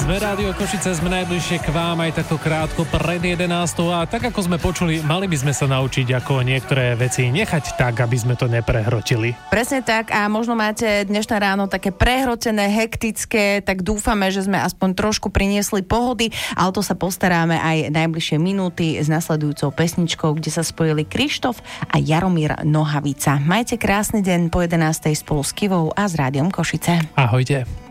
Sme Rádio Košice, sme najbližšie k vám aj takto krátko pred 11. A tak ako sme počuli, mali by sme sa naučiť ako niektoré veci nechať tak, aby sme to neprehrotili. Presne tak a možno máte dnešné ráno také prehrotené, hektické, tak dúfame, že sme aspoň trošku priniesli pohody, ale to sa postaráme aj najbližšie minúty s nasledujúcou pesničkou, kde sa spojili Krištof a Jaromír Nohavica. Majte krásny deň po 11. spolu s Kivou a s Rádiom Košice. Ahojte.